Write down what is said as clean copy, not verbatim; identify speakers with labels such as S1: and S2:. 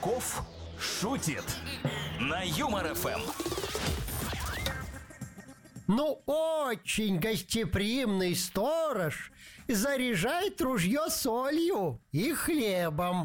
S1: Кошельков шутит на Юмор ФМ.
S2: Ну, очень гостеприимный сторож заряжает ружье солью и хлебом.